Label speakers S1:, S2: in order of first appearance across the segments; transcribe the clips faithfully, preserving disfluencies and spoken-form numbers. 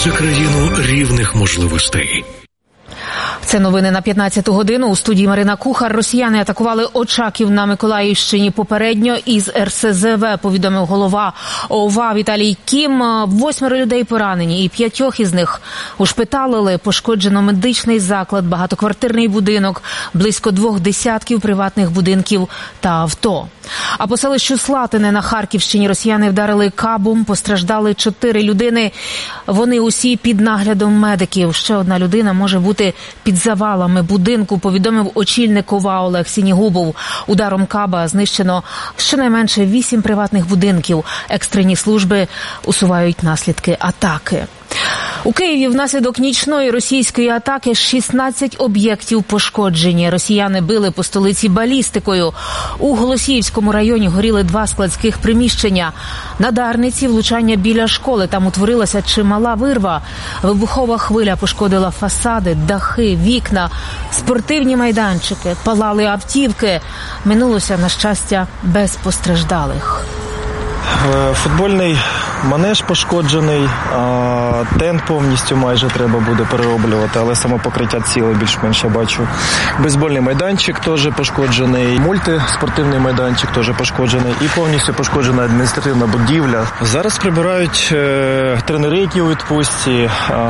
S1: Це країну рівних можливостей.
S2: Це новини на п'ятнадцяту годину. У студії Марина Кухар. Росіяни атакували Очаків на Миколаївщині попередньо із ер ес зе ве, повідомив голова о ва Віталій Кім. Восьмеро людей поранені і п'ятьох із них ушпиталили. Пошкоджено медичний заклад, багатоквартирний будинок, близько двох десятків приватних будинків та авто. А по селищу Слатине на Харківщині росіяни вдарили кабом, постраждали чотири людини. Вони усі під наглядом медиків. Ще одна людина може бути під завалами будинку, повідомив очільник ОВА Олег Сінігубов. Ударом каба знищено щонайменше вісім приватних будинків. Екстрені служби усувають наслідки атаки. У Києві внаслідок нічної російської атаки шістнадцять об'єктів пошкоджені. Росіяни били по столиці балістикою. У Голосіївському районі горіли два складських приміщення. На Дарниці влучання біля школи. Там утворилася чимала вирва. Вибухова хвиля пошкодила фасади, дахи, вікна, спортивні майданчики, палали автівки. Минулося, на щастя, без постраждалих.
S3: Футбольний манеж пошкоджений, тент повністю майже треба буде перероблювати, але саме покриття ціле більш-менш я бачу. Бейсбольний майданчик теж пошкоджений, мультиспортивний майданчик теж пошкоджений і повністю пошкоджена адміністративна будівля. Зараз прибирають тренери, які у відпустці,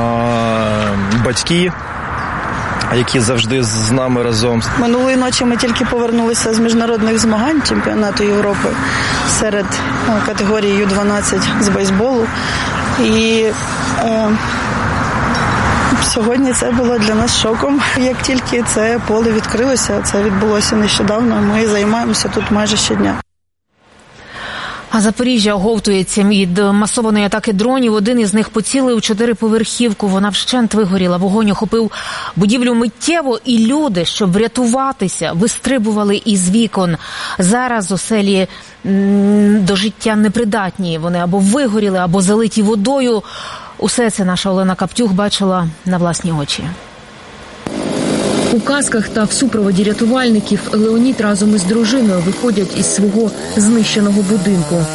S3: батьки, які завжди з нами разом.
S4: Минулої ночі ми тільки повернулися з міжнародних змагань чемпіонату Європи серед категорії ю дванадцять з бейсболу. І е, сьогодні це було для нас шоком. Як тільки це поле відкрилося, це відбулося нещодавно, ми займаємося тут майже щодня.
S2: А Запоріжжя оговтується від масованої атаки дронів. Один із них поцілив у чотириповерхівку. Вона вщент вигоріла. Вогонь охопив будівлю миттєво, і люди, щоб врятуватися, вистрибували із вікон. Зараз оселі м, до життя непридатні. Вони або вигоріли, або залиті водою. Усе це наша Олена Каптюх бачила на власні очі.
S5: У касках та в супроводі рятувальників Леонід разом із дружиною виходять із свого знищеного будинку.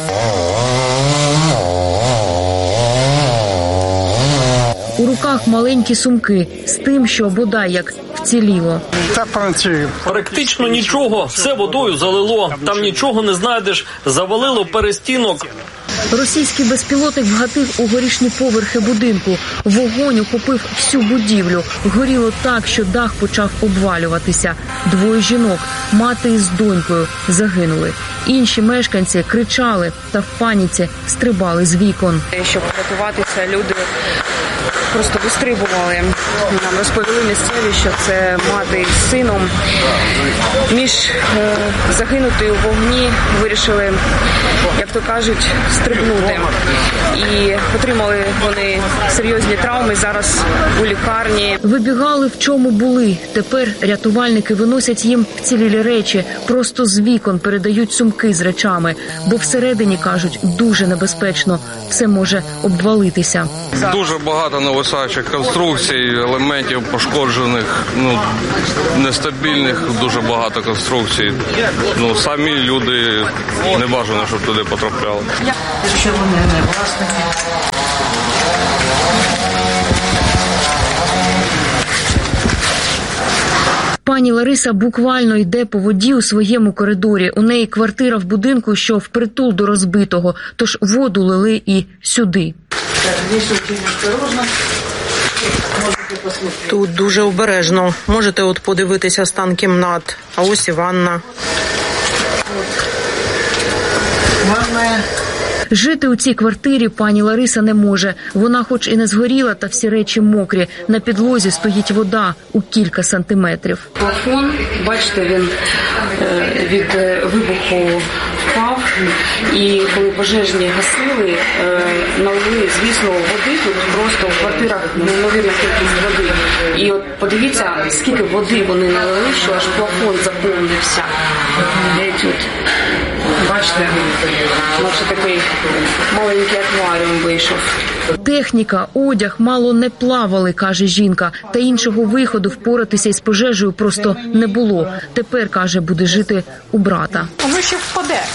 S5: У руках маленькі сумки з тим, що бодай як вціліло.
S6: Практично нічого, все водою залило, там нічого не знайдеш, завалило перестінок.
S5: Російський безпілотник вгатив у горішні поверхи будинку. Вогонь охопив всю будівлю. Горіло так, що дах почав обвалюватися. Двоє жінок, мати із донькою, загинули. Інші мешканці кричали та в паніці стрибали з вікон.
S7: Щоб врятуватися, люди просто вистрибували. Нам розповіли місцеві, що це мати з сином. Між е, загинути у вогні вирішили, як то кажуть, стрибнути. І отримали вони серйозні травми, зараз у лікарні.
S5: Вибігали, в чому були. Тепер рятувальники виносять їм вцілілі речі, просто з вікон передають сумки з речами. Бо всередині, кажуть, дуже небезпечно, все може обвалитися.
S8: Дуже багато нависаючих конструкцій, елементів пошкоджених, ну, нестабільних, дуже багато конструкцій. Ну, самі люди не бажано, щоб туди потрапляли.
S9: Що вони не власники.
S5: Пані Лариса буквально йде по воді у своєму коридорі. У неї квартира в будинку, що впритул до розбитого, тож воду лили і сюди.
S10: Тут дуже обережно. Можете от подивитися стан кімнат. А ось і ванна.
S5: Жити у цій квартирі пані Лариса не може. Вона хоч і не згоріла, та всі речі мокрі. На підлозі стоїть вода у кілька сантиметрів.
S7: Плафон, бачите, він від вибуху впав. І коли пожежні гасили, налили, звісно, води. Тут просто в квартирах неймовірна кількість води. І от подивіться, скільки води вони налили, що аж плафон заповнився. Де тут? Бачите, наче такий маленький акваріум вийшов.
S5: Техніка, одяг мало не плавали, каже жінка. Та іншого виходу впоратися із пожежею просто не було. Тепер, каже, буде жити у брата.
S9: Воно ще впаде.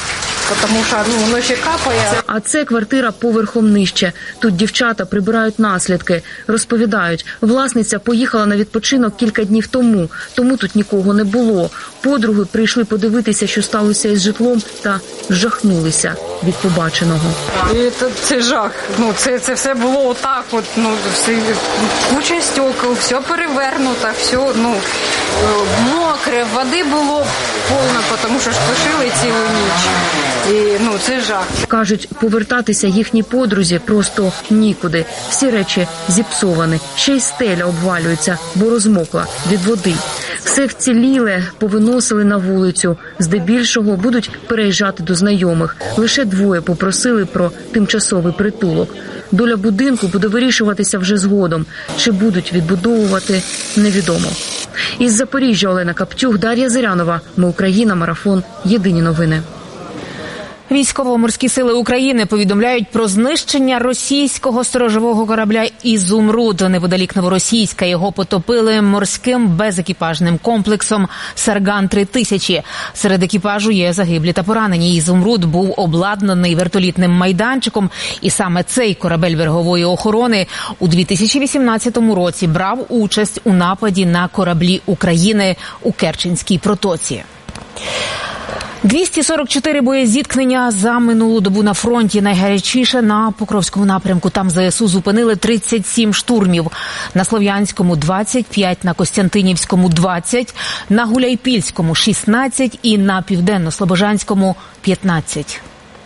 S11: тому що ну, воно ще капає.
S5: А це квартира поверхом нижче. Тут дівчата прибирають наслідки. Розповідають, власниця поїхала на відпочинок кілька днів тому, тому тут нікого не було. Подруги прийшли подивитися, що сталося із житлом, та жахнулися від побаченого.
S11: І це, це жах. Ну, це, це все було отак, от, ну, все, куча стекол, все перевернуто, все, ну, мокре, води було повно, тому що ж тушили цілу ніч. І, ну, це жах.
S5: Кажуть, повертатися їхній подрузі просто нікуди. Всі речі зіпсовані, ще й стеля обвалюється, бо розмокла від води. Все вціліле повиносили на вулицю. Здебільшого будуть переїжджати до знайомих. Лише двоє попросили про тимчасовий притулок. Доля будинку буде вирішуватися вже згодом. Чи будуть відбудовувати – невідомо. Із Запоріжжя Олена Каптюх, Дар'я Зирянова. Ми Україна. Марафон. Єдині новини.
S2: Військово-морські сили України повідомляють про знищення російського сторожового корабля «Ізумруд» неподалік Новоросійська. Його потопили морським безекіпажним комплексом «Сарган три тисячі». Серед екіпажу є загиблі та поранені. «Ізумруд» був обладнаний вертолітним майданчиком, і саме цей корабель берегової охорони у дві тисячі вісімнадцятому році брав участь у нападі на кораблі України у Керченській протоці. двісті сорок чотири боєзіткнення за минулу добу на фронті. Найгарячіше на Покровському напрямку. Там ЗСУ зупинили тридцять сім штурмів. На Слов'янському – двадцять п'ять, на Костянтинівському – двадцять, на Гуляйпільському – шістнадцять і на Південно-Слобожанському – п'ятнадцять.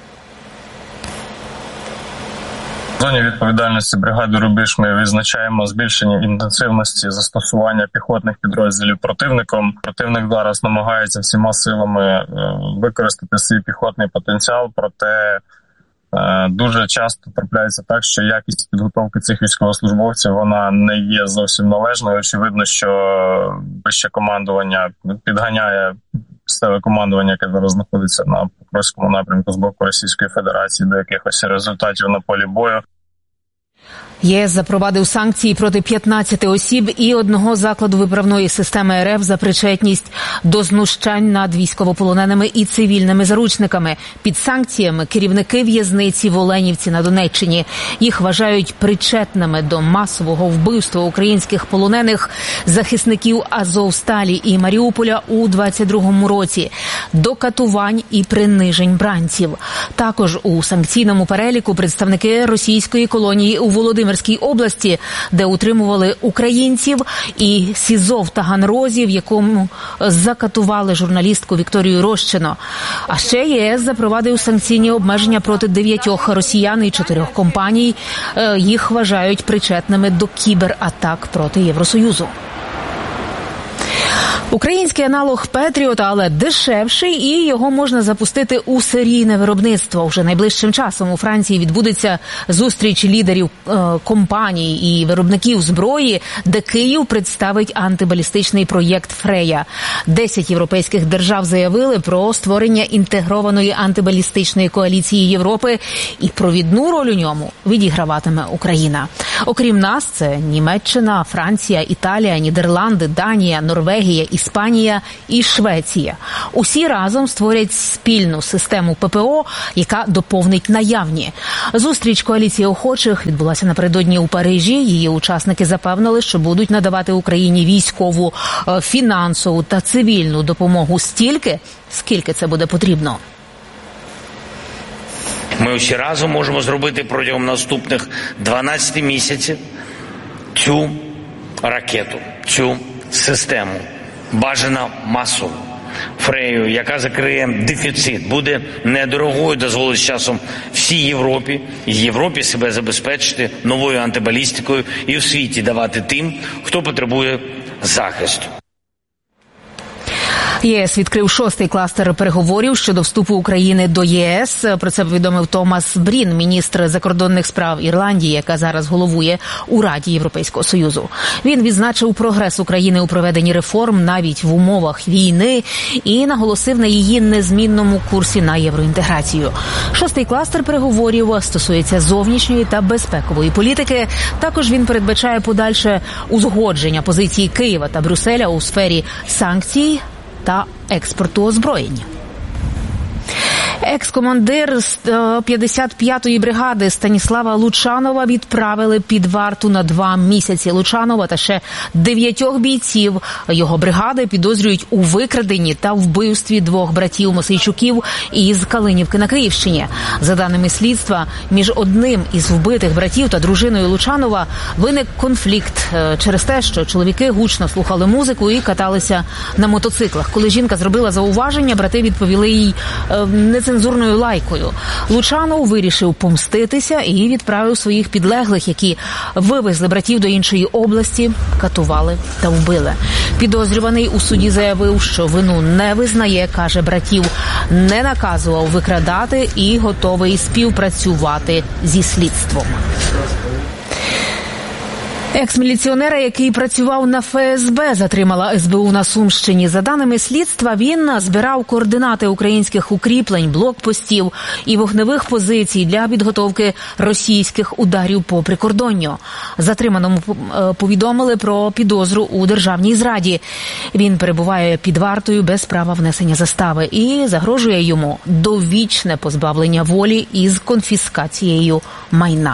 S12: В зоні відповідальності бригади «Рубіж» ми визначаємо збільшення інтенсивності застосування піхотних підрозділів противником. Противник зараз намагається всіма силами використати свій піхотний потенціал, проте дуже часто трапляється так, що якість підготовки цих військовослужбовців вона не є зовсім належною. Очевидно, що вище командування підганяє місцеве командування, яке зараз знаходиться на Покровському напрямку з боку Російської Федерації, до якихось результатів на полі бою.
S2: ЄС запровадив санкції проти п'ятнадцяти осіб і одного закладу виправної системи РФ за причетність до знущань над військовополоненими і цивільними заручниками. Під санкціями керівники в'язниці в Оленівці на Донеччині. Їх вважають причетними до масового вбивства українських полонених захисників Азовсталі і Маріуполя у двадцять другому році, до катувань і принижень бранців. Також у санкційному переліку представники російської колонії у Володимирській області, де утримували українців, і СІЗО в Таганрозі, в якому закатували журналістку Вікторію Рощино. А ще ЄС запровадив санкційні обмеження проти дев'ятьох росіян і чотирьох компаній. Їх вважають причетними до кібератак проти Євросоюзу. Український аналог «Петріота», але дешевший, і його можна запустити у серійне виробництво. Вже найближчим часом у Франції відбудеться зустріч лідерів е, компаній і виробників зброї, де Київ представить антибалістичний проєкт «Фрея». Десять європейських держав заявили про створення інтегрованої антибалістичної коаліції Європи, і провідну роль у ньому відіграватиме Україна. Окрім нас, це Німеччина, Франція, Італія, Нідерланди, Данія, Норвегія, Іспанія і Швеція. Усі разом створять спільну систему ППО, яка доповнить наявні. Зустріч коаліції охочих відбулася напередодні у Парижі. Її учасники запевнили, що будуть надавати Україні військову, фінансову та цивільну допомогу стільки, скільки це буде потрібно.
S13: Ми усі разом можемо зробити протягом наступних дванадцяти місяців цю ракету, цю систему. Бажано масово. Фрею, яка закриє дефіцит, буде недорогою, дозволить з часом всій Європі, і Європі себе забезпечити новою антибалістикою і у світі давати тим, хто потребує захисту.
S2: ЄС відкрив шостий кластер переговорів щодо вступу України до ЄС. Про це повідомив Томас Брін, міністр закордонних справ Ірландії, яка зараз головує у Раді Європейського Союзу. Він відзначив прогрес України у проведенні реформ навіть в умовах війни і наголосив на її незмінному курсі на євроінтеграцію. Шостий кластер переговорів стосується зовнішньої та безпекової політики. Також він передбачає подальше узгодження позиції Києва та Брюсселя у сфері санкцій та експорту озброєння. Екс-командир п'ятдесят п'ятої бригади Станіслава Лучанова відправили під варту на два місяці. Лучанова та ще дев'ятьох бійців його бригади підозрюють у викраденні та вбивстві двох братів Мосейчуків із Калинівки на Київщині. За даними слідства, між одним із вбитих братів та дружиною Лучанова виник конфлікт через те, що чоловіки гучно слухали музику і каталися на мотоциклах. Коли жінка зробила зауваження, брати відповіли їй нецензурною лайкою. Лучанов вирішив помститися і відправив своїх підлеглих, які вивезли братів до іншої області, катували та вбили. Підозрюваний у суді заявив, що вину не визнає, каже, братів не наказував викрадати і готовий співпрацювати зі слідством. Екс-міліціонера, який працював на Еф Ес Бе, затримала Ес Бе У на Сумщині. За даними слідства, він збирав координати українських укріплень, блокпостів і вогневих позицій для підготовки російських ударів по прикордонню. Затриманому повідомили про підозру у державній зраді. Він перебуває під вартою без права внесення застави і загрожує йому довічне позбавлення волі із конфіскацією майна.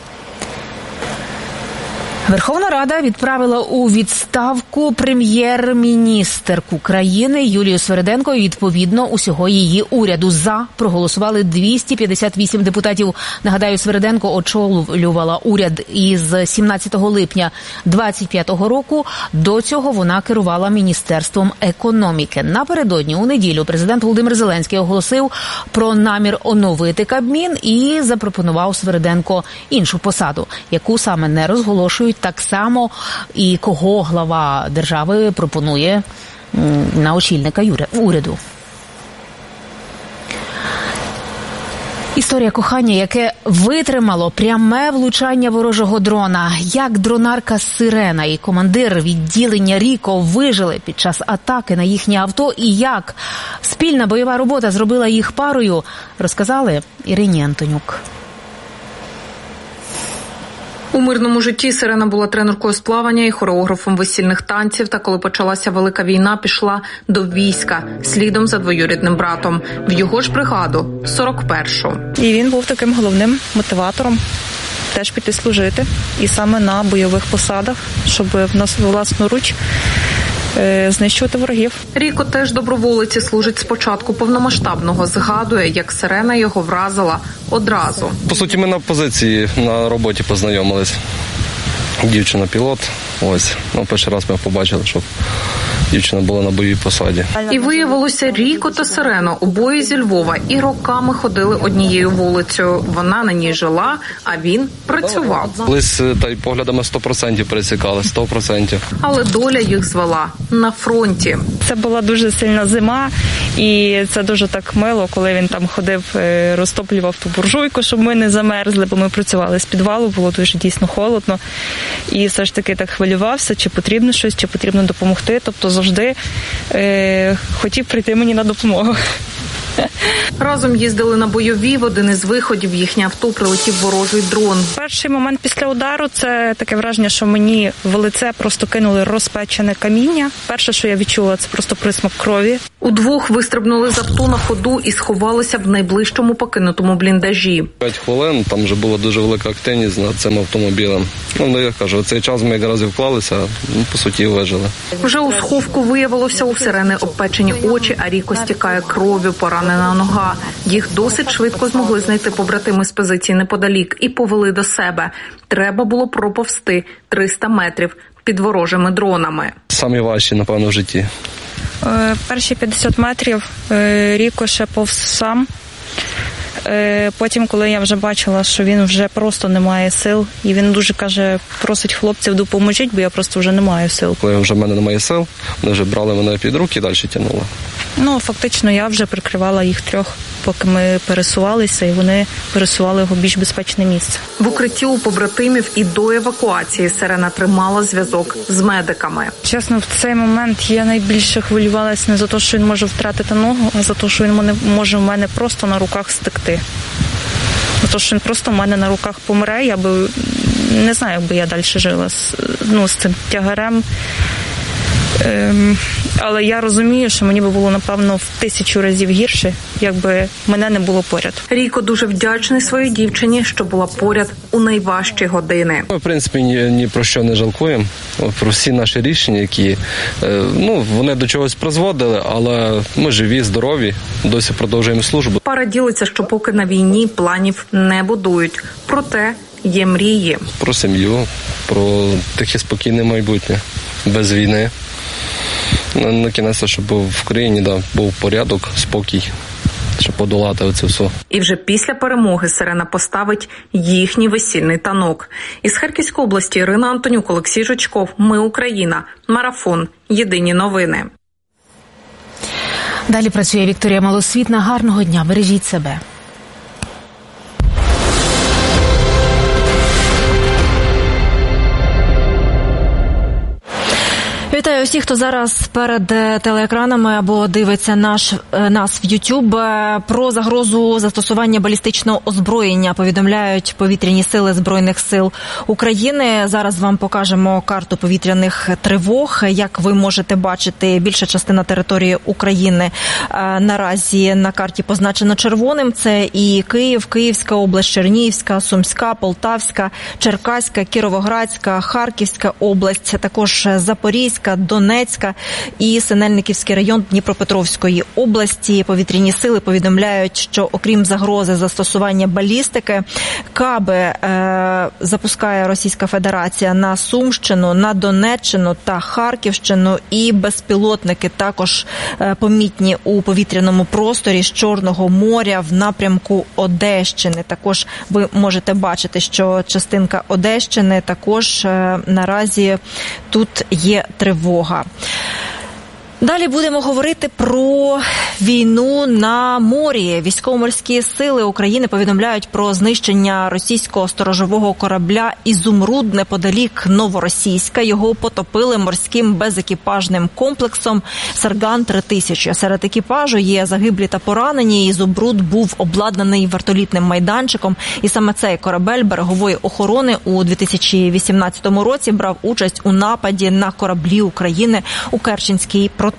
S2: Верховна Рада відправила у відставку прем'єр-міністерку країни Юлію Свериденко і, відповідно, усього її уряду. За проголосували двісті п'ятдесят вісім депутатів. Нагадаю, Свериденко очолювала уряд із сімнадцятого липня двадцять п'ятого року. До цього вона керувала Міністерством економіки. Напередодні, у неділю, президент Володимир Зеленський оголосив про намір оновити Кабмін і запропонував Свериденко іншу посаду, яку саме не розголошують. Так само і кого глава держави пропонує на очільника уряду. Історія кохання, яке витримало пряме влучання ворожого дрона. Як дронарка Сирена і командир відділення Ріко вижили під час атаки на їхнє авто і як спільна бойова робота зробила їх парою, розказали Ірині Антонюк.
S10: У мирному житті Сирена була тренеркою з плавання і хореографом весільних танців, та коли почалася Велика війна, пішла до війська, слідом за двоюрідним братом. В його ж бригаду, сорок першу.
S14: І він був таким головним мотиватором теж піти служити. І саме на бойових посадах, щоб в нас власноруч знищувати ворогів.
S10: Ріко теж доброволиці служить з початку повномасштабного. Згадує, як Сирена його вразила одразу.
S8: По суті, ми на позиції на роботі познайомились. Дівчина-пілот. Ось. Ну, перший раз ми побачили, що дівчина була на бойовій посаді.
S10: І виявилося, Ріко та Сирена обоє зі Львова і роками ходили однією вулицею. Вона на ній жила, а він працював.
S8: Колись та й поглядами сто відсотків пересікали, сто відсотків.
S10: Але доля їх звела на фронті.
S14: Це була дуже сильна зима, і це дуже так мило, коли він там ходив, розтоплював ту буржуйку, щоб ми не замерзли, бо ми працювали з підвалу, було дуже дійсно холодно. І все ж таки так хвилювався, чи потрібно щось, чи потрібно допомогти. Тобто завжди е, хотів прийти мені на допомогу.
S10: Разом їздили на бойові. В один із виходів в їхнє авто прилетів ворожий дрон.
S14: Перший момент після удару – це таке враження, що мені в лице просто кинули розпечене каміння. Перше, що я відчула, це просто присмак крові.
S10: Удвох вистрибнули з авто на ходу і сховалися в найближчому покинутому бліндажі.
S8: П'ять хвилин, там вже була дуже велика активність над цим автомобілем. Ну, я кажу, цей час ми якраз і вклалися, ну, по суті, вижили.
S10: Вже у сховку виявилося, у Сирени обпечені очі, а Ріко стікає кров'ю, поранена нога. Їх досить швидко змогли знайти побратими з позиції неподалік і повели до себе. Треба було проповзти триста метрів під ворожими дронами.
S8: Самі важчі, напевно, в житті.
S14: Е, перші п'ятдесят метрів Ріко ще повз сам. Потім, коли я вже бачила, що він вже просто не має сил, і він дуже, каже, просить хлопців, допоможіть, бо я просто вже не маю сил.
S8: Коли вже в мене немає сил, вони вже брали мене під руки і далі тягнули.
S14: Ну, фактично, я вже прикривала їх трьох, поки ми пересувалися, і вони пересували його в більш безпечне місце.
S10: В укритті у побратимів і до евакуації Сирена тримала зв'язок з медиками.
S14: Чесно, в цей момент я найбільше хвилювалася не за те, що він може втратити ногу, а за те, що він може в мене просто на руках стекти. За те, що він просто в мене на руках помре, я би не знаю, як би я далі жила з, ну, з цим тягарем Ем, але я розумію, що мені би було, напевно, в тисячу разів гірше, якби мене не було поряд.
S10: Рійко дуже вдячний своїй дівчині, що була поряд у найважчі години.
S15: Ми, в принципі, ні, ні про що не жалкуємо. Про всі наші рішення, які, ну, вони до чогось призводили, але ми живі, здорові, досі продовжуємо службу.
S10: Пара ділиться, що поки на війні планів не будують. Проте є мрії.
S15: Про сім'ю, про тихе спокійне майбутнє, без війни. На кінець, щоб був в країні, да, був порядок, спокій, щоб подолати оце все.
S10: І вже після перемоги Сирена поставить їхній весільний танок. Із Харківської області Ірина Антонюк, Олексій Жучков. Ми Україна. Марафон. Єдині новини.
S2: Далі працює Вікторія Малосвітна. Гарного дня. Бережіть себе. Вітаю усіх, хто зараз перед телеекранами або дивиться наш, нас в YouTube. Про загрозу застосування балістичного озброєння повідомляють повітряні сили Збройних сил України. Зараз вам покажемо карту повітряних тривог. Як ви можете бачити, більша частина території України наразі на карті позначена червоним. Це і Київ, Київська область, Чернігівська, Сумська, Полтавська, Черкаська, Кіровоградська, Харківська область, також Запорізька, Донецька і Синельниківський район Дніпропетровської області. Повітряні сили повідомляють, що окрім загрози застосування балістики, каби е, запускає Російська Федерація на Сумщину, на Донеччину та Харківщину, і безпілотники також е, помітні у повітряному просторі з Чорного моря в напрямку Одещини. Також ви можете бачити, що частинка Одещини також е, наразі тут є тривога. Далі будемо говорити про війну на морі. Військово-морські сили України повідомляють про знищення російського сторожового корабля «Ізумруд» неподалік Новоросійська. Його потопили морським безекіпажним комплексом «Сарган три тисячі». Серед екіпажу є загиблі та поранені. «Ізумруд» був обладнаний вертолітним майданчиком. І саме цей корабель берегової охорони у дві тисячі вісімнадцятому році брав участь у нападі на кораблі України у Керченській протоці.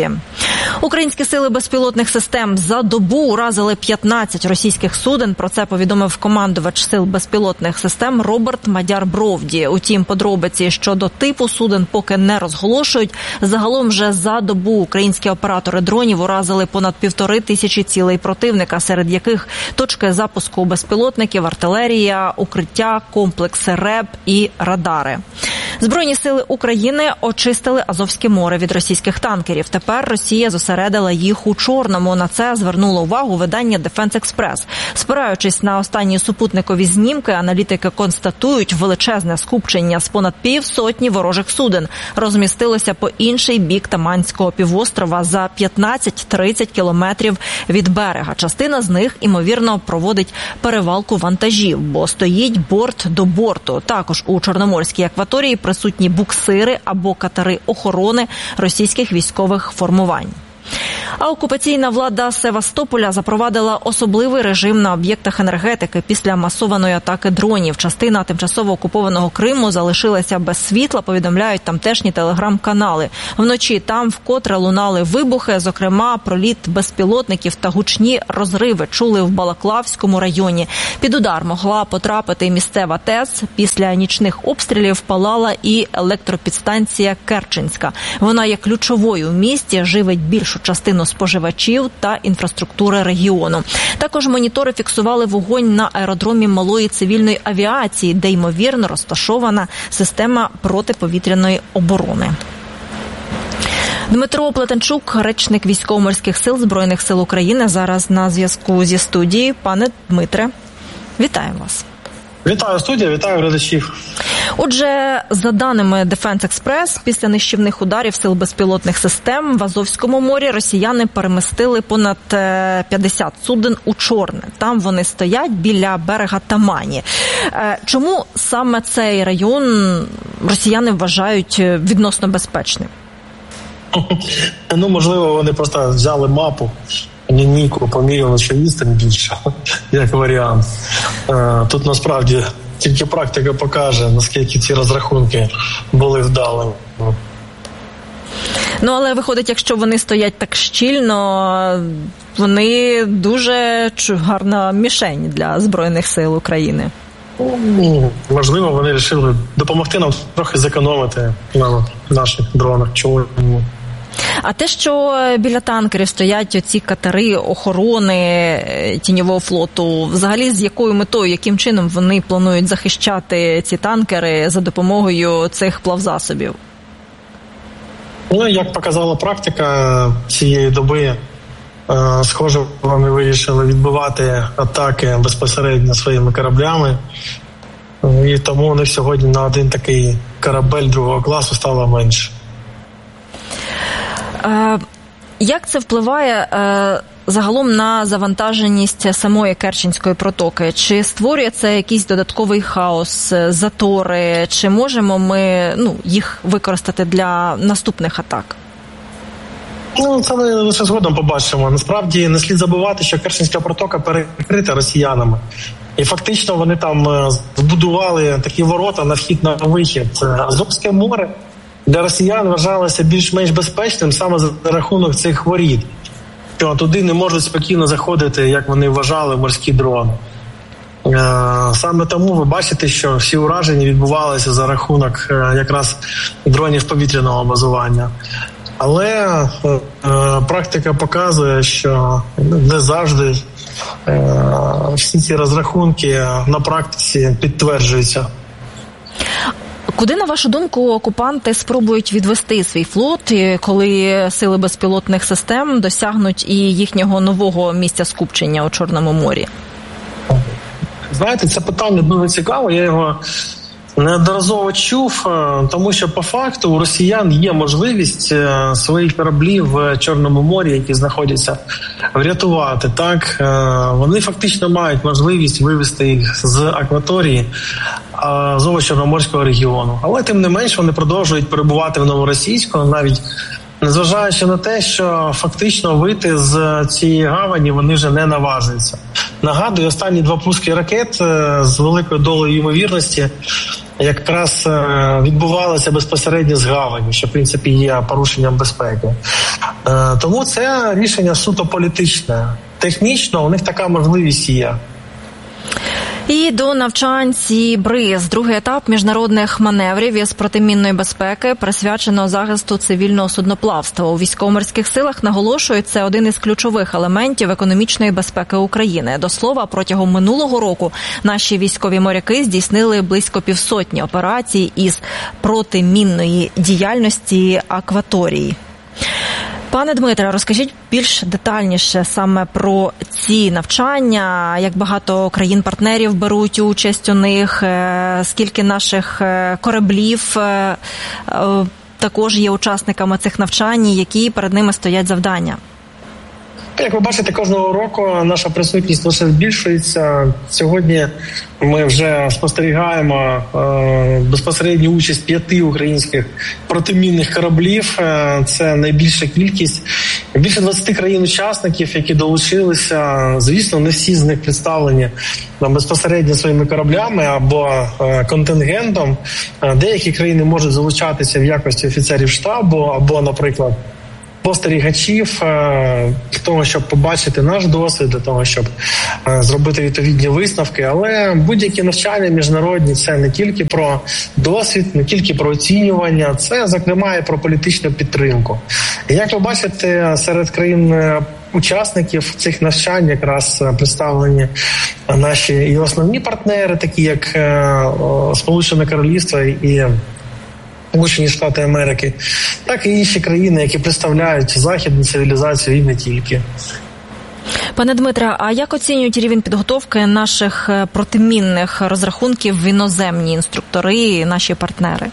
S2: Українські сили безпілотних систем за добу уразили п'ятнадцять російських суден. Про це повідомив командувач сил безпілотних систем Роберт Мадяр-Бровді. Утім, подробиці щодо типу суден поки не розголошують. Загалом же за добу українські оператори дронів уразили понад півтори тисячі цілей противника, серед яких точки запуску безпілотників, артилерія, укриття, комплекси РЕБ і радари. Збройні сили України очистили Азовське море від російських танкерів. Тепер Росія зосередила їх у Чорному. На це звернуло увагу видання Defense Express. Спираючись на останні супутникові знімки, аналітики констатують, величезне скупчення з понад півсотні ворожих суден розмістилося по інший бік Таманського півострова за п'ятнадцять-тридцять кілометрів від берега. Частина з них, імовірно, проводить перевалку вантажів, бо стоїть борт до борту. Також у Чорноморській акваторії присутні буксири або катери охорони російських військових формувань. А окупаційна влада Севастополя запровадила особливий режим на об'єктах енергетики після масованої атаки дронів. Частина тимчасово окупованого Криму залишилася без світла, повідомляють тамтешні телеграм-канали. Вночі там вкотре лунали вибухи, зокрема проліт безпілотників та гучні розриви чули в Балаклавському районі. Під удар могла потрапити місцева ТЕС. Після нічних обстрілів палала і електропідстанція Керченська. Вона є ключовою в місті, живить більшу частину споживачів та інфраструктури регіону. Також монітори фіксували вогонь на аеродромі малої цивільної авіації, де, ймовірно, розташована система протиповітряної оборони. Дмитро Плетенчук, речник Військово-морських сил Збройних сил України, зараз на зв'язку зі студією. Пане Дмитре, вітаємо вас.
S16: Вітаю студія, вітаю глядачів.
S2: Отже, за даними Defense Express, після нищівних ударів сил безпілотних систем в Азовському морі росіяни перемістили понад п'ятдесят суден у Чорне. Там вони стоять біля берега Тамані. Чому саме цей район росіяни вважають відносно безпечним?
S16: Ну, можливо, вони просто взяли мапу, лінійку, поміряли, що відстань більше, як варіант. Тут насправді тільки практика покаже, наскільки ці розрахунки були вдалими.
S17: Ну, але виходить, якщо вони стоять так щільно, вони дуже гарна мішень для Збройних сил України.
S16: Можливо, вони вирішили допомогти нам трохи зекономити на наших дронах. Чому?
S17: А те, що біля танкерів стоять оці катери охорони тіньового флоту, взагалі з якою метою, яким чином вони планують захищати ці танкери за допомогою цих плавзасобів?
S16: Ну, як показала практика цієї доби, схоже, вони вирішили відбивати атаки безпосередньо своїми кораблями. І тому у них сьогодні на один такий корабель другого класу стало менше.
S17: Як це впливає загалом на завантаженість самої Керченської протоки? Чи створює це якийсь додатковий хаос, затори? Чи можемо ми ну, їх використати для наступних атак?
S16: Ну, це ми лише згодом побачимо. Насправді не слід забувати, що Керченська протока перекрита росіянами. І фактично вони там збудували такі ворота на вхід на вихід. Азовське море для росіян вважалося більш-менш безпечним саме за рахунок цих воріт. Що туди не можуть спокійно заходити, як вони вважали, морські дрони. Саме тому ви бачите, що всі ураження відбувалися за рахунок якраз дронів повітряного базування. Але е, практика показує, що не завжди е, всі ці розрахунки на практиці підтверджуються.
S17: Куди, на вашу думку, окупанти спробують відвести свій флот, коли сили безпілотних систем досягнуть і їхнього нового місця скупчення у Чорному морі?
S16: Знаєте, це питання дуже цікаве, я його неодноразово чув, тому що по факту у росіян є можливість своїх кораблів в Чорному морі, які знаходяться, врятувати. Так, вони фактично мають можливість вивести їх з акваторії Азово-Чорноморського регіону. Але тим не менш вони продовжують перебувати в Новоросійську, навіть незважаючи на те, що фактично вийти з цієї гавані вони вже не наважуються. Нагадую, останні два пуски ракет з великою долею ймовірності якраз відбувалося безпосередньо з гавані, що в принципі є порушенням безпеки. Тому це рішення суто політичне. Технічно у них така можливість є.
S17: І до навчань ці БРИЗ. Другий етап міжнародних маневрів із протимінної безпеки присвячено захисту цивільного судноплавства. У військово-морських силах наголошують, це один із ключових елементів економічної безпеки України. До слова, протягом минулого року наші військові моряки здійснили близько півсотні операцій із протимінної діяльності акваторії. Пане Дмитре, розкажіть більш детальніше саме про ці навчання, як багато країн-партнерів беруть участь у них, скільки наших кораблів також є учасниками цих навчань, які перед ними стоять завдання?
S16: Як ви бачите, кожного року наша присутність лише збільшується. Сьогодні ми вже спостерігаємо е, безпосередню участь п'яти українських протимінних кораблів. Е, це найбільша кількість. Більше двадцяти країн-учасників, які долучилися. Звісно, не всі з них представлені е, безпосередньо своїми кораблями або е, контингентом. Е, деякі країни можуть залучатися в якості офіцерів штабу або, наприклад, спостерігачів для того, щоб побачити наш досвід, для того, щоб зробити відповідні висновки. Але будь-які навчання міжнародні – це не тільки про досвід, не тільки про оцінювання, це, зокрема, і про політичну підтримку. І як ви бачите, серед країн-учасників цих навчань якраз представлені наші і основні партнери, такі як Сполучене Королівство і Сполучені Штати Америки, так і інші країни, які представляють західну цивілізацію і не тільки.
S17: Пане Дмитре, а як оцінюють рівень підготовки наших протимінних розрахунків іноземні інструктори, наші партнери?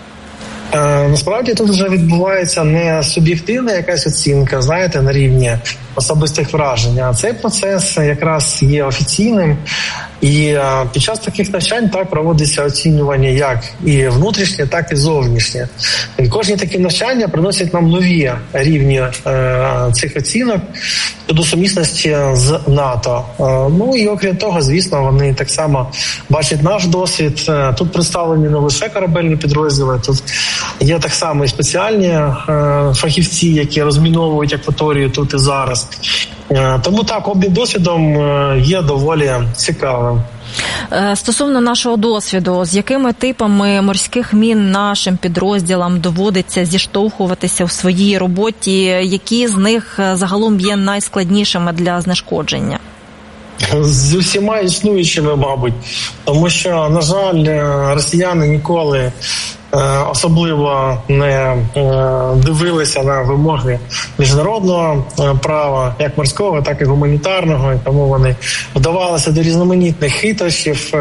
S16: Е, насправді тут вже відбувається не суб'єктивна якась оцінка, знаєте, на рівні особистих вражень, а цей процес якраз є офіційним. І під час таких навчань так проводиться оцінювання як і внутрішнє, так і зовнішнє. І кожні такі навчання приносять нам нові рівні е, цих оцінок до сумісності з НАТО. Е, ну і окрім того, звісно, вони так само бачать наш досвід. Е, тут представлені не лише корабельні підрозділи, тут є так само і спеціальні е, фахівці, які розміновують акваторію тут і зараз. Е, тому так, обмін досвідом е, є доволі цікавим.
S17: Стосовно нашого досвіду, з якими типами морських мін нашим підрозділам доводиться зіштовхуватися в своїй роботі, які з них загалом є найскладнішими для знешкодження?
S16: З усіма існуючими, мабуть, тому що, на жаль, росіяни ніколи особливо не дивилися на вимоги міжнародного права, як морського, так і гуманітарного, і тому вони вдавалися до різноманітних хитрощів,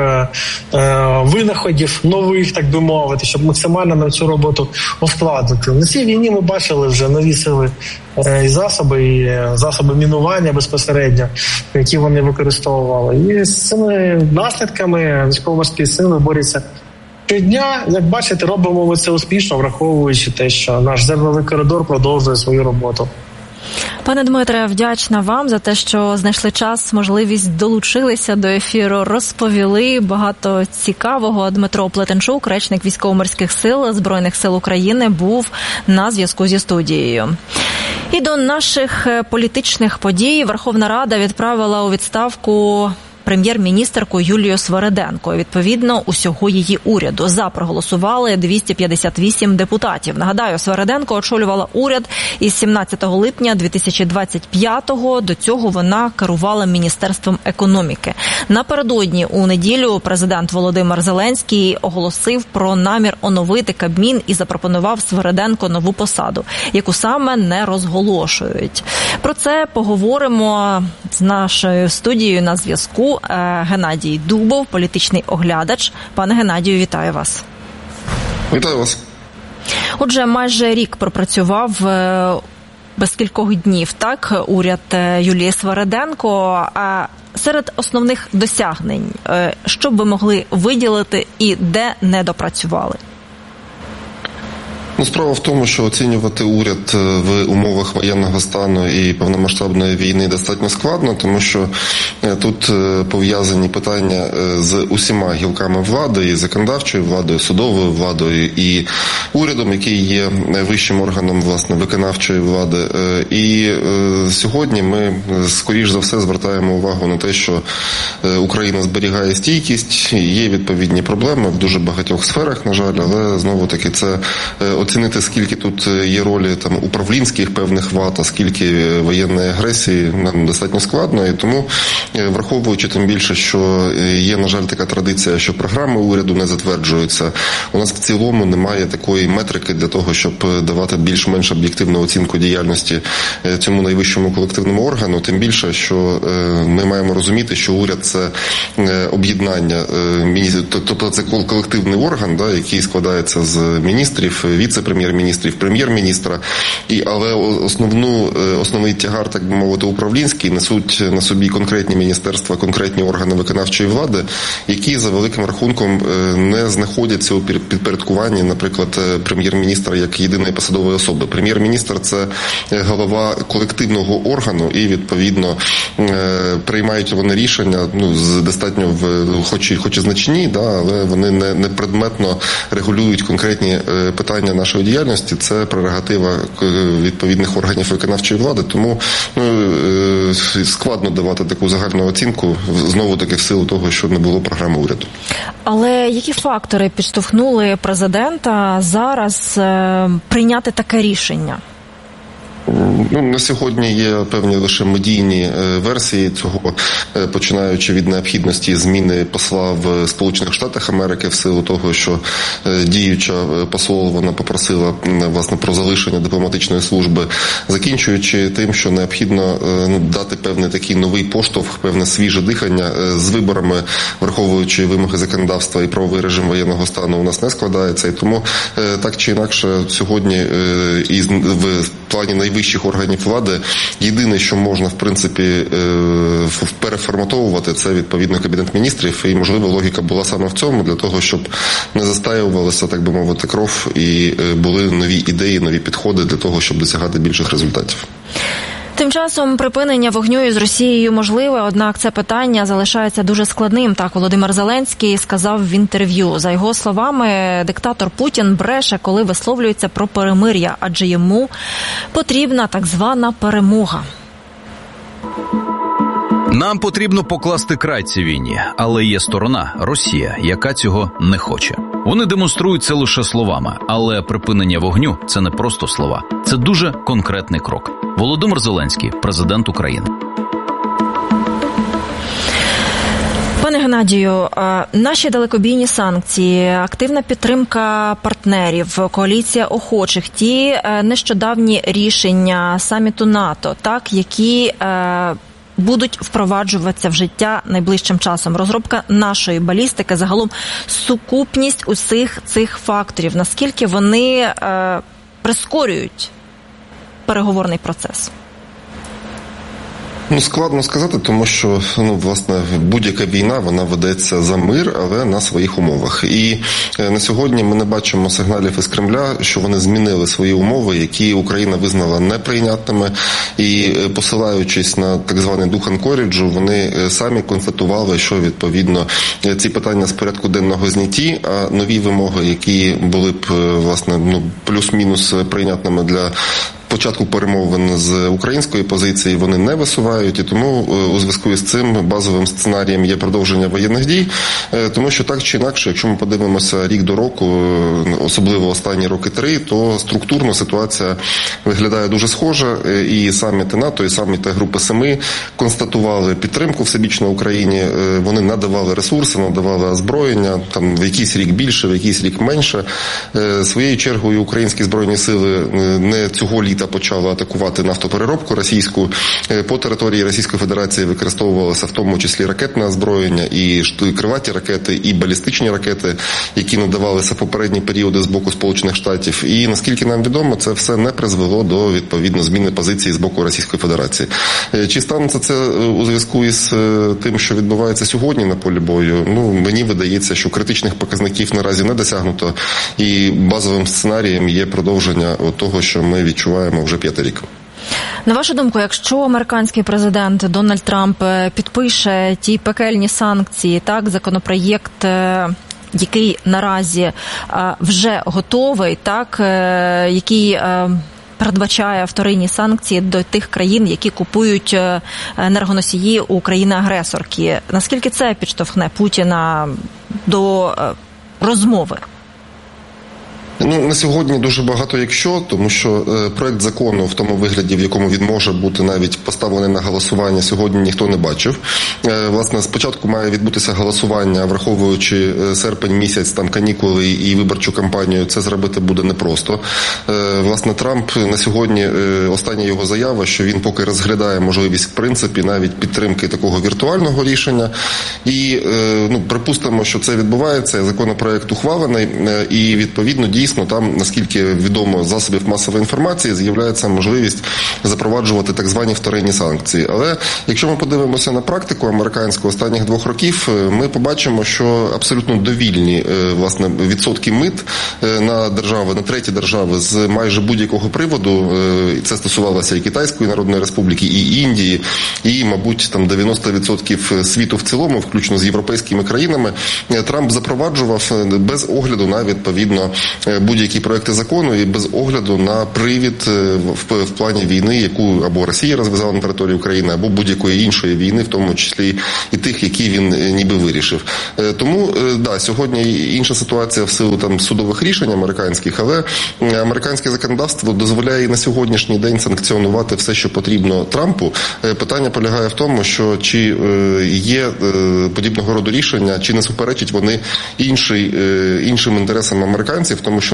S16: винаходів нових, так би мовити, щоб максимально на цю роботу ускладнити. На цій війні ми бачили вже нові сили і засоби, і засоби мінування безпосередньо, які вони використовували. І з цими наслідками військово-морські сили борються щодня. Як бачите, робимо ми це успішно, враховуючи те, що наш зерновий коридор продовжує свою роботу.
S17: Пане Дмитре, вдячна вам за те, що знайшли час, можливість, долучилися до ефіру, розповіли багато цікавого. Дмитро Плетенчук, речник Військово-морських сил Збройних сил України, був на зв'язку зі студією. І до наших політичних подій Верховна Рада відправила у відставку прем'єр-міністерку Юлію Свериденко. Відповідно, усього її уряду. За проголосували двісті п'ятдесят вісім депутатів. Нагадаю, Свериденко очолювала уряд із сімнадцятого липня дві тисячі двадцять п'ятого. До цього вона керувала Міністерством економіки. Напередодні у неділю президент Володимир Зеленський оголосив про намір оновити Кабмін і запропонував Свериденко нову посаду, яку саме не розголошують. Про це поговоримо з нашою студією на зв'язку. Геннадій Дубов, політичний оглядач. Пане Геннадію, вітаю вас.
S18: Вітаю вас.
S17: Отже, майже рік пропрацював без кількох днів, так, уряд Юлії Свериденко. А серед основних досягнень, що б ви могли виділити і де не допрацювали?
S18: Ну, справа в тому, що оцінювати уряд в умовах воєнного стану і повномасштабної війни достатньо складно, тому що тут пов'язані питання з усіма гілками влади, і законодавчою владою, судовою владою, і урядом, який є вищим органом, власне, виконавчої влади. І сьогодні ми, скоріш за все, звертаємо увагу на те, що Україна зберігає стійкість, є відповідні проблеми в дуже багатьох сферах, на жаль, але знову-таки це оцінити, скільки тут є ролі там управлінських певних вад, а скільки воєнної агресії, нам достатньо складно. І тому, враховуючи тим більше, що є, на жаль, така традиція, що програми уряду не затверджуються, у нас в цілому немає такої метрики для того, щоб давати більш-менш об'єктивну оцінку діяльності цьому найвищому колективному органу. Тим більше, що ми маємо розуміти, що уряд – це об'єднання, тобто це колективний орган, да, який складається з міністрів, віце-прем'єр-міністрів, прем'єр-міністра, і, але основну, основний тягар, так би мовити, управлінський несуть на собі конкретні міністерства, конкретні органи виконавчої влади, які за великим рахунком не знаходяться у підпорядкуванні, наприклад, прем'єр-міністра як єдиної посадової особи. Прем'єр-міністр – це голова колективного органу і, відповідно, приймають вони рішення, ну, достатньо, в, хоч, і, хоч і значні, да, але вони не, не предметно регулюють конкретні питання нашої діяльності, це прерогатива відповідних органів виконавчої влади, тому ну, складно давати таку загальну оцінку, знову-таки в силу того, що не було програми уряду.
S17: Але які фактори підштовхнули президента зараз прийняти таке рішення?
S18: Ну, на сьогодні є певні лише медійні версії цього, починаючи від необхідності зміни посла в Сполучених Штатах Америки в силу того, що діюча посол, вона попросила, власне, про залишення дипломатичної служби, закінчуючи тим, що необхідно, ну, дати певний такий новий поштовх, певне свіже дихання з виборами, враховуючи вимоги законодавства і правовий режим воєнного стану у нас не складається. І тому так чи інакше сьогодні і в плані найвищого вищих органів влади. Єдине, що можна, в принципі, переформатовувати, це відповідно Кабінет міністрів, і, можливо, логіка була саме в цьому, для того, щоб не застаювалася, так би мовити, кров, і були нові ідеї, нові підходи для того, щоб досягати більших результатів.
S17: Тим часом припинення вогню із Росією можливе, однак це питання залишається дуже складним. Так Володимир Зеленський сказав в інтерв'ю. За його словами, диктатор Путін бреше, коли висловлюється про перемир'я, адже йому потрібна так звана перемога.
S19: Нам потрібно покласти край цій війні, але є сторона – Росія, яка цього не хоче. Вони демонструють це лише словами, але припинення вогню – це не просто слова. Це дуже конкретний крок. Володимир Зеленський, президент України.
S17: Пане Геннадію, наші далекобійні санкції, активна підтримка партнерів, коаліція охочих, ті нещодавні рішення саміту НАТО, так, які будуть впроваджуватися в життя найближчим часом. Розробка нашої балістики, загалом сукупність усіх цих факторів, наскільки вони е, прискорюють переговорний процес?
S18: Ну, складно сказати, тому що, ну, власне, будь-яка війна, вона ведеться за мир, але на своїх умовах. І на сьогодні ми не бачимо сигналів із Кремля, що вони змінили свої умови, які Україна визнала неприйнятними. І, посилаючись на так званий дух Анкоріджу, вони самі констатували, що, відповідно, ці питання з порядку денного зняті, а нові вимоги, які були б, власне, ну, плюс-мінус прийнятними для початку перемовин з української позиції, вони не висувають, і тому у зв'язку із цим базовим сценарієм є продовження воєнних дій, тому що так чи інакше, якщо ми подивимося рік до року, особливо останні роки три, то структурно ситуація виглядає дуже схожа, і саміти НАТО, і саміти Групи Семи констатували підтримку всебічно Україні, вони надавали ресурси, надавали озброєння, там в якийсь рік більше, в якийсь рік менше. Своєю чергою українські збройні сили не цього літа почали атакувати нафтопереробку російську. По території Російської Федерації використовувалося в тому числі ракетне озброєння, і крилаті ракети, і балістичні ракети, які надавалися в попередні періоди з боку Сполучених Штатів. І, наскільки нам відомо, це все не призвело до, відповідно, зміни позиції з боку Російської Федерації. Чи станеться це у зв'язку із тим, що відбувається сьогодні на полі бою? Ну, мені видається, що критичних показників наразі не досягнуто, і базовим сценарієм є продовження того, що ми відчуваємо вже п'ятий рік.
S17: На вашу думку, якщо американський президент Дональд Трамп підпише ті пекельні санкції, так, законопроєкт, який наразі вже готовий, так, який передбачає вторинні санкції до тих країн, які купують енергоносії у країни-агресорки, наскільки це підштовхне Путіна до розмови?
S18: Ну, на сьогодні дуже багато якщо, тому що е, проект закону в тому вигляді, в якому він може бути навіть поставлений на голосування, сьогодні ніхто не бачив. Е, власне, спочатку має відбутися голосування, враховуючи е, серпень місяць, там канікули і виборчу кампанію, це зробити буде непросто. Е, власне, Трамп на сьогодні, е, остання його заява, що він поки розглядає можливість, в принципі, навіть підтримки такого віртуального рішення. І, е, ну, припустимо, що це відбувається, законопроект ухвалений, е, і, відповідно, дійсно, там, наскільки відомо з засобів масової інформації, з'являється можливість запроваджувати так звані вторинні санкції. Але якщо ми подивимося на практику американську останніх двох років, ми побачимо, що абсолютно довільні, власне, відсотки мит на держави, на треті держави з майже будь-якого приводу, це стосувалося і Китайської Народної Республіки, і Індії, і, мабуть, там дев'яносто відсотків світу в цілому, включно з європейськими країнами, Трамп запроваджував без огляду на, відповідно, будь-які проекти закону і без огляду на привід в, в плані війни, яку або Росія розв'язала на території України, або будь-якої іншої війни, в тому числі і тих, які він ніби вирішив. Тому, да, сьогодні інша ситуація в силу там судових рішень американських, але американське законодавство дозволяє і на сьогоднішній день санкціонувати все, що потрібно Трампу. Питання полягає в тому, що чи є подібного роду рішення, чи не суперечать вони інший, іншим інтересам американців, тому що,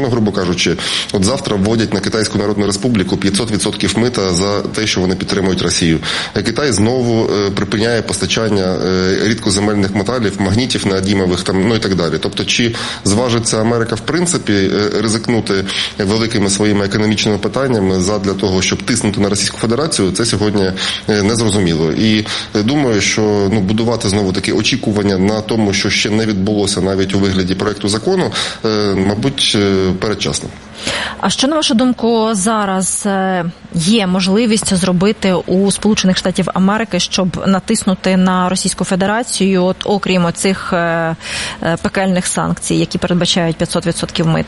S18: ну, грубо кажучи, от завтра вводять на Китайську Народну Республіку п'ятсот відсотків мита за те, що вони підтримують Росію. Китай знову припиняє постачання рідкоземельних металів, магнітів неодімових, там, ну і так далі. Тобто, чи зважиться Америка в принципі ризикнути великими своїми економічними питаннями задля того, щоб тиснути на Російську Федерацію, це сьогодні не зрозуміло. І думаю, що ну, будувати знову такі очікування на тому, що ще не відбулося навіть у вигляді проекту закону, мабуть, передчасно.
S17: А що, на вашу думку, зараз є можливість зробити у Сполучених Штатів Америки, щоб натиснути на Російську Федерацію, от, окрім оцих пекельних санкцій, які передбачають п'ятсот відсотків мит?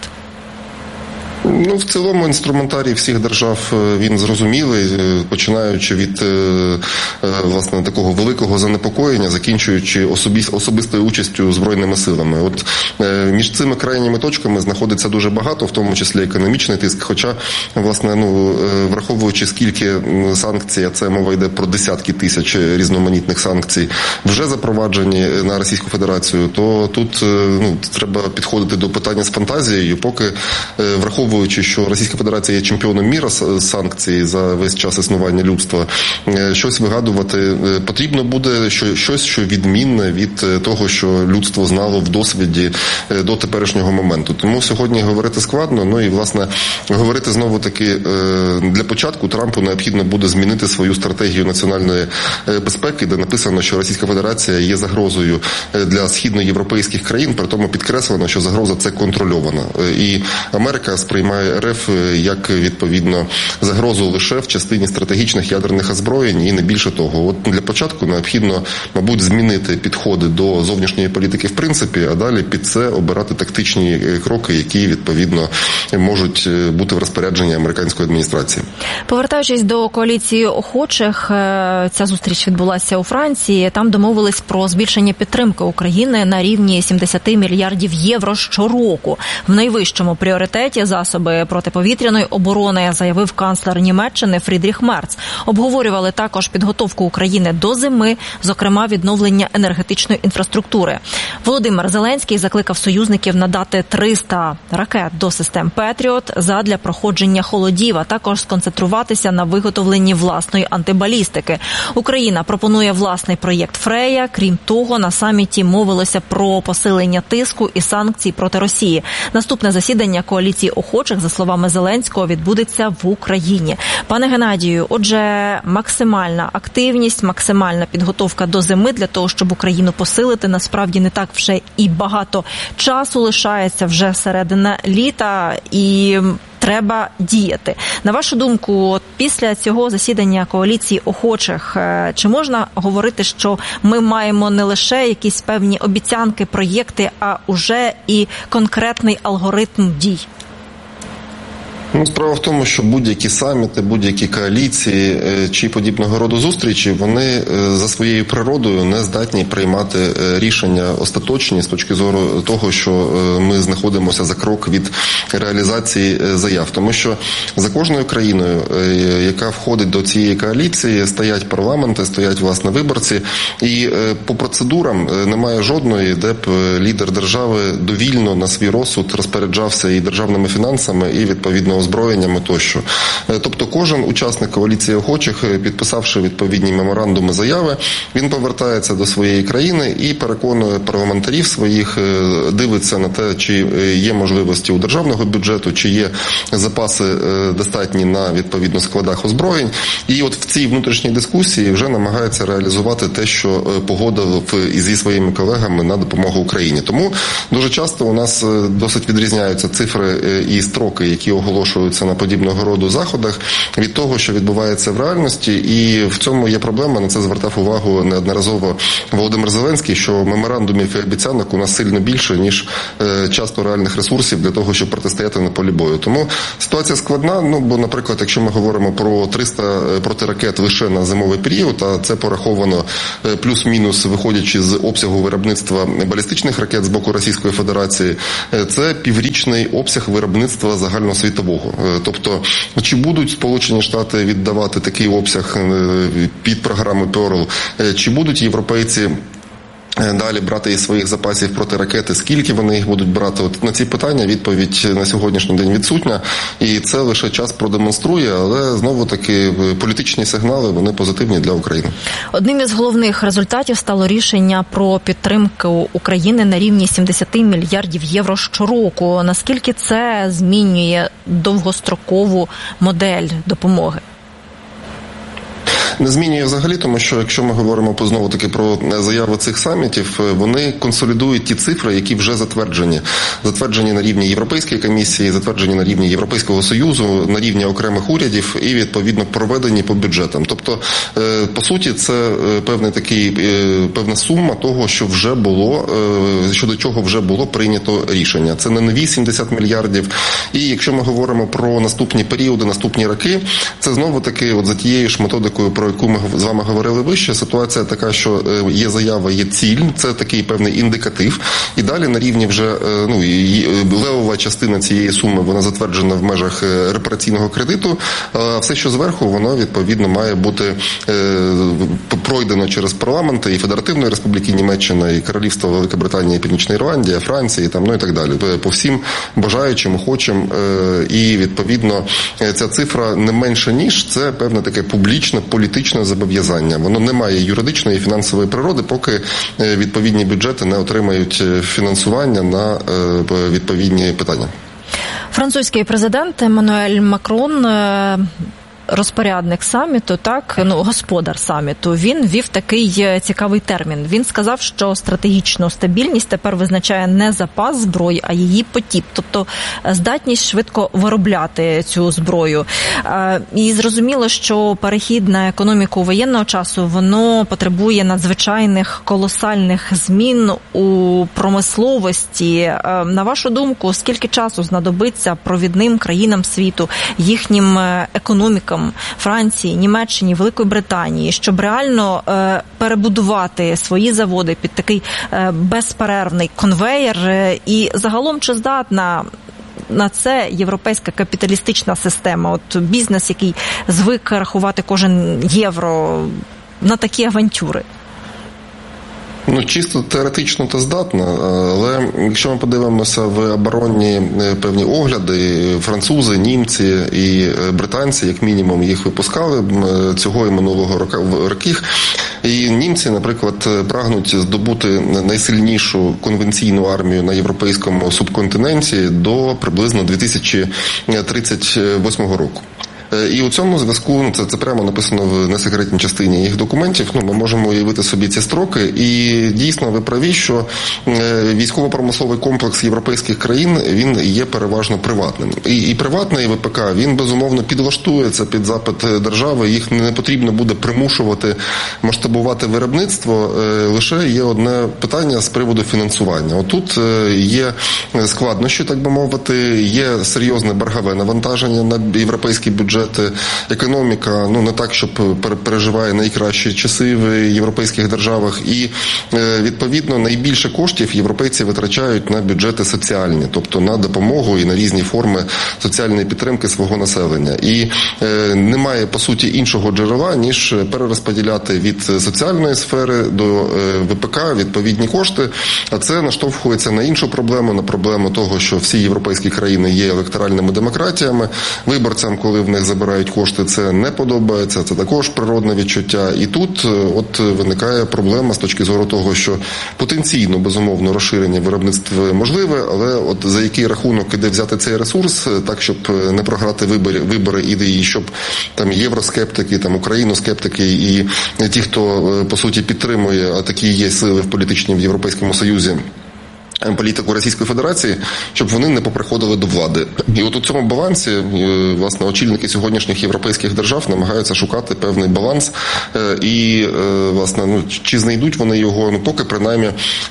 S18: Ну, в цілому інструментарій всіх держав він зрозумілий, починаючи від власне такого великого занепокоєння, закінчуючи особіс, особистою участю Збройними силами. От між цими крайніми точками знаходиться дуже багато, в тому числі економічний тиск, хоча, власне, ну, враховуючи скільки санкцій, а це мова йде про десятки тисяч різноманітних санкцій, вже запроваджені на Російську Федерацію, то тут ну, треба підходити до питання з фантазією, поки враховуючи, що Російська Федерація є чемпіоном міра з санкцій за весь час існування людства, щось вигадувати потрібно буде, що, щось, що відмінне від того, що людство знало в досвіді до теперішнього моменту. Тому сьогодні говорити складно, ну і, власне, говорити знову-таки для початку Трампу необхідно буде змінити свою стратегію національної безпеки, де написано, що Російська Федерація є загрозою для східноєвропейських країн, при тому підкреслено, що загроза це контрольована. І Америка сприймає РФ як, відповідно, загрозу лише в частині стратегічних ядерних озброєнь і не більше того. От для початку необхідно, мабуть, змінити підходи до зовнішньої політики в принципі, а далі під це обирати тактичні кроки, які, відповідно, можуть бути в розпорядженні американської адміністрації.
S17: Повертаючись до коаліції охочих, ця зустріч відбулася у Франції. Там домовились про збільшення підтримки України на рівні сімдесят мільярдів євро щороку. В найвищому пріоритеті засоби протиповітряної оборони, заявив канцлер Німеччини Фрідріх Мерц. Обговорювали також підготовку України до зими, зокрема відновлення енергетичної інфраструктури. Володимир Зеленський закликав союзників надати триста ракет до систем «Петріот» задля проходження холодів, а також сконцентруватися на виготовленні власної антибалістики. Україна пропонує власний проєкт «Фрея». Крім того, на саміті мовилося про посилення тиску і санкцій проти Росії. Наступне засідання коаліції охочих, за словами Зеленського, відбудеться в Україні. Пане Геннадію, отже, максимальна активність, максимальна підготовка до зими для того, щоб Україну посилити, насправді не так вже і багато часу лишається, вже середина літа, і треба діяти. На вашу думку, після цього засідання коаліції охочих, чи можна говорити, що ми маємо не лише якісь певні обіцянки, проєкти, а уже і конкретний алгоритм дій?
S18: Ну, справа в тому, що будь-які саміти, будь-які коаліції чи подібного роду зустрічі, вони за своєю природою не здатні приймати рішення остаточні з точки зору того, що ми знаходимося за крок від реалізації заяв. Тому що за кожною країною, яка входить до цієї коаліції, стоять парламенти, стоять, власне, виборці, і по процедурам немає жодної, де б лідер держави довільно на свій розсуд розпоряджався і державними фінансами, і, відповідно, озброєннями тощо. Тобто кожен учасник коаліції охочих, підписавши відповідні меморандуми, заяви, він повертається до своєї країни і переконує парламентарів своїх, дивиться на те, чи є можливості у державного бюджету, чи є запаси достатні на, відповідно, складах озброєнь. І от в цій внутрішній дискусії вже намагається реалізувати те, що погодив зі своїми колегами на допомогу Україні. Тому дуже часто у нас досить відрізняються цифри і строки, які оголошуються на подібного роду заходах, від того, що відбувається в реальності. І в цьому є проблема, на це звертав увагу неодноразово Володимир Зеленський, що меморандумів і обіцянок у нас сильно більше, ніж часто реальних ресурсів для того, щоб протистояти на полі бою. Тому ситуація складна, ну, бо, наприклад, якщо ми говоримо про триста протиракет лише на зимовий період, а це пораховано плюс-мінус, виходячи з обсягу виробництва балістичних ракет з боку Російської Федерації, це піврічний обсяг виробництва загальносвітового. Тобто, чи будуть Сполучені Штати віддавати такий обсяг під програму Перл, чи будуть європейці далі брати із своїх запасів протиракети, скільки вони їх будуть брати. От на ці питання відповідь на сьогоднішній день відсутня, і це лише час продемонструє, але знову-таки політичні сигнали, вони позитивні для України.
S17: Одним із головних результатів стало рішення про підтримку України на рівні сімдесят мільярдів євро щороку. Наскільки це змінює довгострокову модель допомоги?
S18: Не змінює взагалі, тому що якщо ми говоримо знову-таки про заяви цих самітів, вони консолідують ті цифри, які вже затверджені. Затверджені на рівні Європейської комісії, затверджені на рівні Європейського Союзу, на рівні окремих урядів і, відповідно, проведені по бюджетам. Тобто, по суті, це певний такий, певна сума того, що вже було, щодо чого вже було прийнято рішення. Це не нові сімдесят мільярдів. І якщо ми говоримо про наступні періоди, наступні роки, це знову-таки от за тією ж методикою, про яку ми з вами говорили вище, ситуація така, що є заява, є ціль, це такий певний індикатив, і далі на рівні вже, ну, левова частина цієї суми, вона затверджена в межах репараційного кредиту, а все, що зверху, воно, відповідно, має бути пройдено через парламенти і Федеративної Республіки Німеччина, і Королівства Великобританії, Північна Ірландія, Франції, там, ну і так далі, по всім бажаючим, охочим, і, відповідно, ця цифра не менша, ніж це певне таке публічне, політичне зобов'язання. Воно не має юридичної і фінансової природи, поки відповідні бюджети не отримають фінансування на відповідні питання.
S17: Французький президент Еммануель Макрон, розпорядник саміту, так, ну, господар саміту, він ввів такий цікавий термін. Він сказав, що стратегічну стабільність тепер визначає не запас зброї, а її потік, тобто здатність швидко виробляти цю зброю. І зрозуміло, що перехід на економіку воєнного часу, воно потребує надзвичайних колосальних змін у промисловості. На вашу думку, скільки часу знадобиться провідним країнам світу, їхнім економікам, Франції, Німеччині, Великої Британії, щоб реально е, перебудувати свої заводи під такий е, безперервний конвеєр, е, і загалом чи здатна на це європейська капіталістична система, от бізнес, який звик рахувати кожен євро, на такі авантюри?
S18: Ну, чисто теоретично то здатна, але якщо ми подивимося в оборонні певні огляди, французи, німці і британці, як мінімум, їх випускали цього і минулого років. І німці, наприклад, прагнуть здобути найсильнішу конвенційну армію на європейському субконтиненті до приблизно дві тисячі тридцять восьмого року. І у цьому зв'язку, ну, це, це прямо написано в несекретній частині їх документів, ну, ми можемо уявити собі ці строки, і дійсно ви праві, що військово-промисловий комплекс європейських країн, він є переважно приватним. І, і приватний ВПК, він безумовно підлаштується під запит держави, їх не потрібно буде примушувати масштабувати виробництво, лише є одне питання з приводу фінансування. Отут є складнощі, так би мовити, є серйозне боргове навантаження на європейський бюджет. Економіка, ну, не так, щоб переживає найкращі часи в європейських державах, і, відповідно, найбільше коштів європейці витрачають на бюджети соціальні, тобто на допомогу і на різні форми соціальної підтримки свого населення. І е, немає, по суті, іншого джерела, ніж перерозподіляти від соціальної сфери до е, ВПК відповідні кошти, а це наштовхується на іншу проблему, на проблему того, що всі європейські країни є електоральними демократіями, виборцям, коли в них забирають кошти, це не подобається, це також природне відчуття. І тут от виникає проблема з точки зору того, що потенційно, безумовно, розширення виробництва можливе, але от за який рахунок іде взяти цей ресурс, так, щоб не програти вибори, вибори і щоб там євроскептики, там україноскептики і ті, хто, по суті, підтримує, а такі є сили в політичній в Європейському Союзі, політику Російської Федерації, щоб вони не поприходили до влади. І от у цьому балансі, власне, очільники сьогоднішніх європейських держав намагаються шукати певний баланс, і, власне, ну, чи знайдуть вони його, ну, поки, принаймні,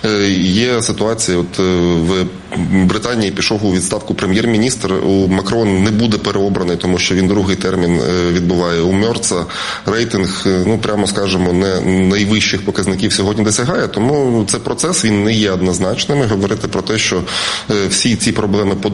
S18: є ситуація, от в Британії пішов у відставку прем'єр-міністр, у Макрон не буде переобраний, тому що він другий термін відбуває у Мерца, рейтинг, ну, прямо скажемо, не найвищих показників сьогодні досягає, тому це процес, він не є однозначним. Говорити про те, що всі ці проблеми